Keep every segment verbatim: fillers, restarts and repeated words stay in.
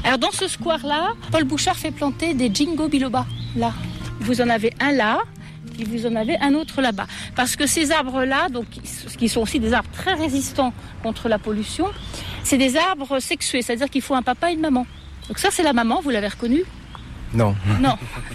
Alors dans ce square-là, Paul Bouchard fait planter des Ginkgo biloba, là. Vous en avez un là, puis vous en avez un autre là-bas. Parce que ces arbres-là, donc, qui sont aussi des arbres très résistants contre la pollution, c'est des arbres sexués, c'est-à-dire qu'il faut un papa et une maman. Donc ça, c'est la maman, vous l'avez reconnue ? Non. Non.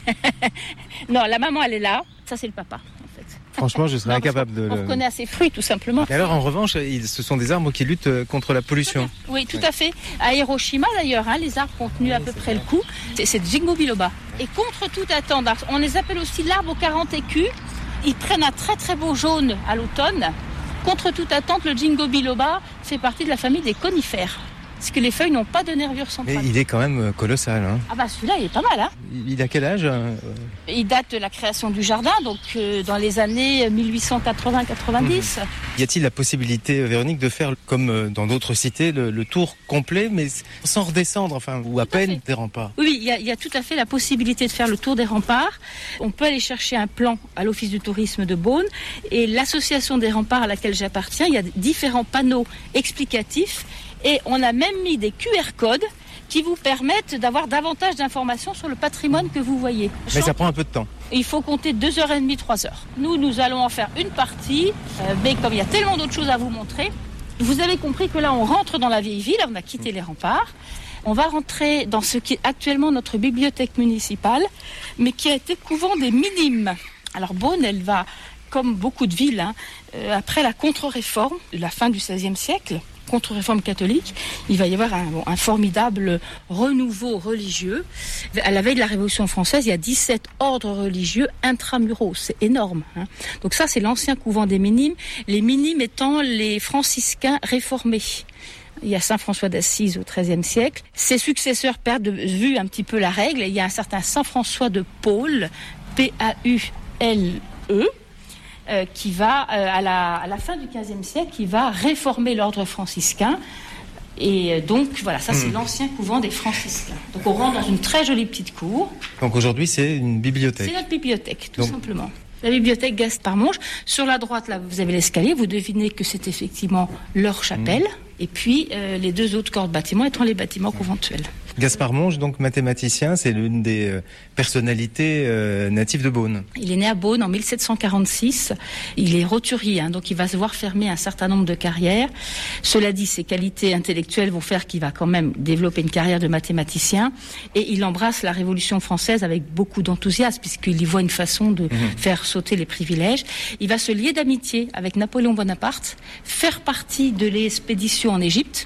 Non, la maman, elle est là. Ça, c'est le papa, en fait. Franchement, je serais non, incapable de le... On reconnaît à ses fruits, tout simplement. Et alors, en revanche, ils, ce sont des arbres qui luttent contre la pollution. Oui, tout à fait. À Hiroshima, d'ailleurs, hein, les arbres qui ont tenu à peu près le coup, c'est, c'est Ginkgo biloba. Et contre toute attente, on les appelle aussi l'arbre aux quarante écus. Ils prennent un très très beau jaune à l'automne. Contre toute attente, le Ginkgo biloba fait partie de la famille des conifères. Parce que les feuilles n'ont pas de nervure centrale. Mais il est quand même colossal. Hein. Ah bah celui-là, il est pas mal. Hein. Il a quel âge ? Il date de la création du jardin, donc euh, dans les années dix-huit cent quatre-vingts quatre-vingt-dix. Mmh. Y a-t-il la possibilité, Véronique, de faire, comme dans d'autres cités, le, le tour complet, mais sans redescendre, enfin, ou à tout peine à des remparts ? Oui, il y, y a tout à fait la possibilité de faire le tour des remparts. On peut aller chercher un plan à l'Office du tourisme de Beaune. Et l'association des remparts à laquelle j'appartiens, il y a différents panneaux explicatifs. Et on a même mis des Q R codes qui vous permettent d'avoir davantage d'informations sur le patrimoine que vous voyez. Mais ça prend un peu de temps. Il faut compter deux heures trente, trois heures. Nous, nous allons en faire une partie, euh, mais comme il y a tellement d'autres choses à vous montrer, vous avez compris que là, on rentre dans la vieille ville, on a quitté les remparts. On va rentrer dans ce qui est actuellement notre bibliothèque municipale, mais qui a été couvent des Minimes. Alors Beaune, elle va, comme beaucoup de villes, hein, euh, après la contre-réforme, la fin du seizième siècle, contre-réforme catholique, il va y avoir un, bon, un formidable renouveau religieux. À la veille de la Révolution française, il y a dix-sept ordres religieux intramuraux, c'est énorme. Hein. Donc ça, c'est l'ancien couvent des Minimes, les Minimes étant les franciscains réformés. Il y a Saint François d'Assise au treizième siècle. Ses successeurs perdent de vue un petit peu la règle. Il y a un certain Saint François de Paule, P A U L E, Euh, qui va, euh, à, la, à la fin du quinzième siècle, qui va réformer l'ordre franciscain. Et euh, donc, voilà, ça, c'est mmh. l'ancien couvent des franciscains. Donc, on rentre dans une très jolie petite cour. Donc, aujourd'hui, c'est une bibliothèque. C'est notre bibliothèque, tout donc... simplement. La bibliothèque Gaspard Monge. Sur la droite, là, vous avez l'escalier. Vous devinez que c'est effectivement leur chapelle. Mmh. Et puis, euh, les deux autres corps de bâtiments étant les bâtiments conventuels. Gaspard Monge, donc mathématicien, c'est l'une des euh, personnalités euh, natives de Beaune. Il est né à Beaune en mille sept cent quarante-six. Il est roturier, hein, donc il va se voir fermer un certain nombre de carrières. Cela dit, ses qualités intellectuelles vont faire qu'il va quand même développer une carrière de mathématicien. Et il embrasse la Révolution française avec beaucoup d'enthousiasme, puisqu'il y voit une façon de mmh. faire sauter les privilèges. Il va se lier d'amitié avec Napoléon Bonaparte, faire partie de l'expédition en Égypte.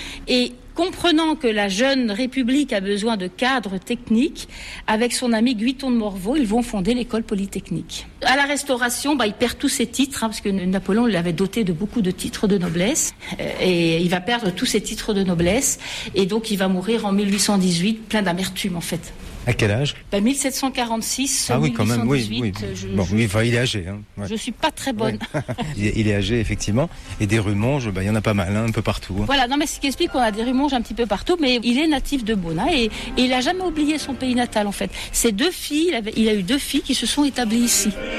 Et comprenant que la jeune République a besoin de cadres techniques, avec son ami Guiton de Morveau, ils vont fonder l'école polytechnique. À la Restauration, bah, il perd tous ses titres, hein, parce que Napoléon l'avait doté de beaucoup de titres de noblesse, euh, et il va perdre tous ses titres de noblesse, et donc il va mourir en mille huit cent dix-huit, plein d'amertume en fait. À quel âge ? bah, mille sept cent quarante-six, ah oui, mille huit cent dix-huit, quand même, oui, oui. Je, bon, je, oui, enfin, il est âgé. Hein. Ouais. Je suis pas très bonne. Ouais. il, est, il est âgé, effectivement. Et des rumonges, bah, il y en a pas mal, hein, un peu partout. Hein. Voilà, non mais ce qui explique qu'on a des rumonges un petit peu partout, mais il est natif de Beaune, hein, et, et il a jamais oublié son pays natal, en fait. Ses deux filles, il, avait, il a eu deux filles qui se sont établies ici.